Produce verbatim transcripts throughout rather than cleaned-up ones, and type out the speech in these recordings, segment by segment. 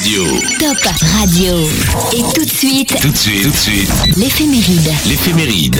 Radio. Top Radio. Et tout de suite, Tout de suite, tout de suite, l'éphéméride. l'éphéméride.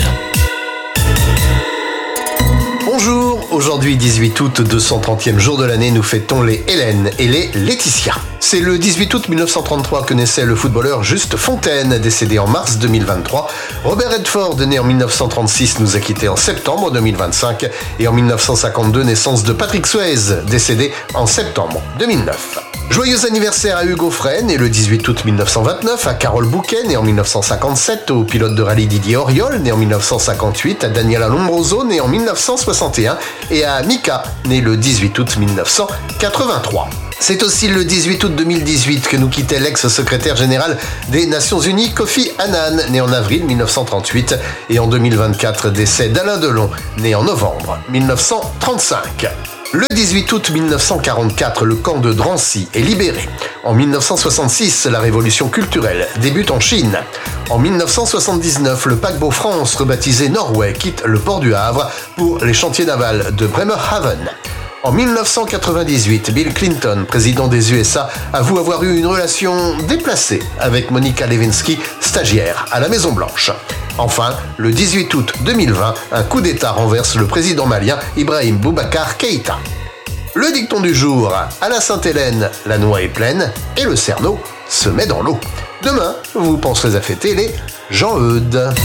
Bonjour, aujourd'hui dix-huit août, deux cent trentième jour de l'année, nous fêtons les Hélène et les Laetitia. C'est le dix-huit août mille neuf cent trente-trois que naissait le footballeur Juste Fontaine, décédé en mars deux mille vingt-trois. Robert Redford, né en mille neuf cent trente-six, nous a quittés en septembre deux mille vingt-cinq. Et en mille neuf cent cinquante-deux, naissance de Patrick Swayze, décédé en septembre deux mille neuf. Joyeux anniversaire à Hugo Frey, né le dix-huit août mille neuf cent vingt-neuf, à Carole Bouquet, né en mille neuf cent cinquante-sept, au pilote de rallye Didier Auriol, né en mille neuf cent cinquante-huit, à Daniela Lombroso, né en mille neuf cent soixante et un, et à Mika, né le dix-huit août mille neuf cent quatre-vingt-trois. C'est aussi le dix-huit août deux mille dix-huit que nous quittait l'ex-secrétaire général des Nations Unies, Kofi Annan, né en avril mille neuf cent trente-huit, et en deux mille vingt-quatre, décès d'Alain Delon, né en novembre mille neuf cent trente-cinq. Le dix-huit août mille neuf cent quarante-quatre, le camp de Drancy est libéré. En mille neuf cent soixante-six, la révolution culturelle débute en Chine. En mille neuf cent soixante-dix-neuf, le paquebot France, rebaptisé Norway, quitte le port du Havre pour les chantiers navals de Bremerhaven. En mille neuf cent quatre-vingt-dix-huit, Bill Clinton, président des U S A, avoue avoir eu une relation déplacée avec Monica Lewinsky, stagiaire à la Maison-Blanche. Enfin, le dix-huit août deux mille vingt, un coup d'État renverse le président malien Ibrahim Boubacar Keïta. Le dicton du jour, à la Sainte-Hélène, la noix est pleine et le cerneau se met dans l'eau. Demain, vous penserez à fêter les Jean-Eudes.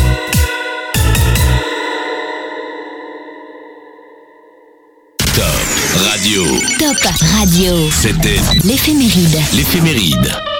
Top Radio. Top Radio. C'était L'éphéméride. l'éphéméride.